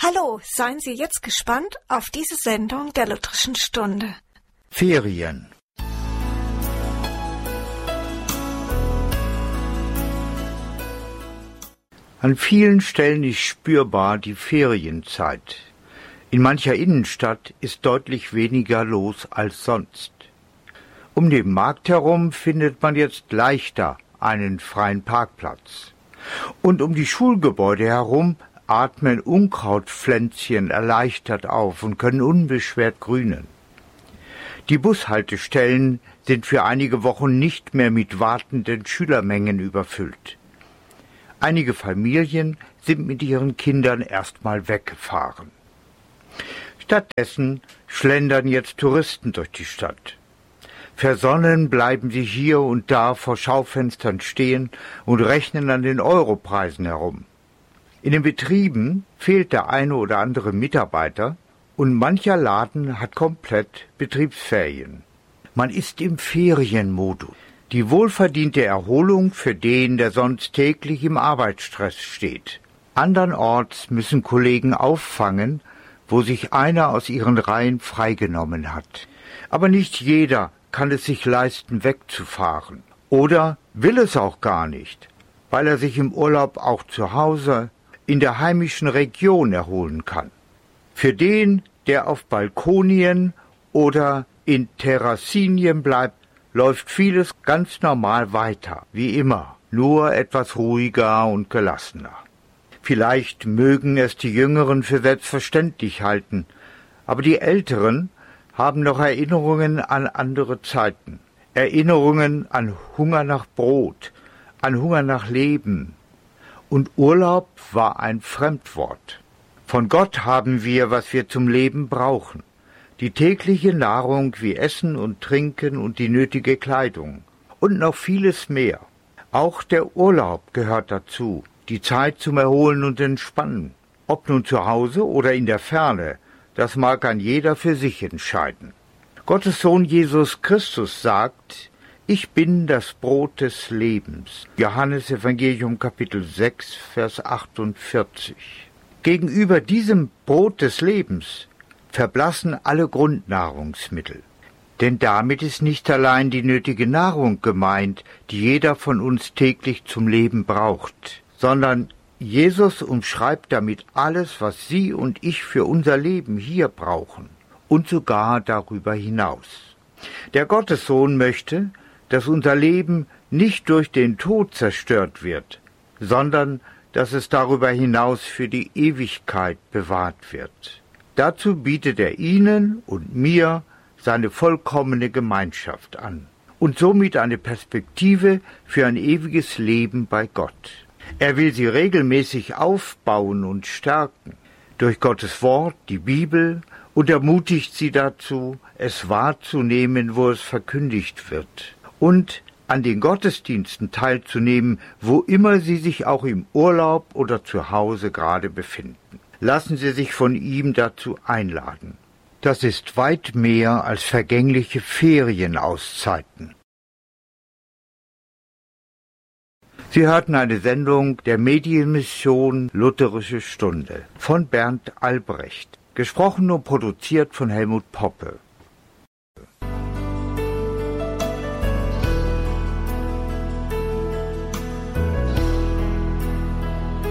Hallo, seien Sie jetzt gespannt auf diese Sendung der Lutherischen Stunde. Ferien. An vielen Stellen ist spürbar die Ferienzeit. In mancher Innenstadt ist deutlich weniger los als sonst. Um den Markt herum findet man jetzt leichter einen freien Parkplatz. Und um die Schulgebäude herum atmen Unkrautpflänzchen erleichtert auf und können unbeschwert grünen. Die Bushaltestellen sind für einige Wochen nicht mehr mit wartenden Schülermengen überfüllt. Einige Familien sind mit ihren Kindern erstmal weggefahren. Stattdessen schlendern jetzt Touristen durch die Stadt. Versonnen bleiben sie hier und da vor Schaufenstern stehen und rechnen an den Europreisen herum. In den Betrieben fehlt der eine oder andere Mitarbeiter und mancher Laden hat komplett Betriebsferien. Man ist im Ferienmodus. Die wohlverdiente Erholung für den, der sonst täglich im Arbeitsstress steht. Andernorts müssen Kollegen auffangen, wo sich einer aus ihren Reihen freigenommen hat. Aber nicht jeder kann es sich leisten, wegzufahren. Oder will es auch gar nicht, weil er sich im Urlaub auch zu Hause in der heimischen Region erholen kann. Für den, der auf Balkonien oder in Terrassinien bleibt, läuft vieles ganz normal weiter, wie immer, nur etwas ruhiger und gelassener. Vielleicht mögen es die Jüngeren für selbstverständlich halten, aber die Älteren haben noch Erinnerungen an andere Zeiten, Erinnerungen an Hunger nach Brot, an Hunger nach Leben. Und Urlaub war ein Fremdwort. Von Gott haben wir, was wir zum Leben brauchen. Die tägliche Nahrung wie Essen und Trinken und die nötige Kleidung. Und noch vieles mehr. Auch der Urlaub gehört dazu, die Zeit zum Erholen und Entspannen. Ob nun zu Hause oder in der Ferne, das mag ein jeder für sich entscheiden. Gottes Sohn Jesus Christus sagt: Ich bin das Brot des Lebens. Johannes Evangelium Kapitel 6, Vers 48. Gegenüber diesem Brot des Lebens verblassen alle Grundnahrungsmittel. Denn damit ist nicht allein die nötige Nahrung gemeint, die jeder von uns täglich zum Leben braucht, sondern Jesus umschreibt damit alles, was Sie und ich für unser Leben hier brauchen und sogar darüber hinaus. Der Gottessohn möchte, dass unser Leben nicht durch den Tod zerstört wird, sondern dass es darüber hinaus für die Ewigkeit bewahrt wird. Dazu bietet er Ihnen und mir seine vollkommene Gemeinschaft an und somit eine Perspektive für ein ewiges Leben bei Gott. Er will sie regelmäßig aufbauen und stärken durch Gottes Wort, die Bibel, und ermutigt sie dazu, es wahrzunehmen, wo es verkündigt wird, und an den Gottesdiensten teilzunehmen, wo immer sie sich auch im Urlaub oder zu Hause gerade befinden. Lassen Sie sich von ihm dazu einladen. Das ist weit mehr als vergängliche Ferienauszeiten. Sie hörten eine Sendung der Medienmission Lutherische Stunde von Bernd Albrecht, gesprochen und produziert von Helmut Poppe.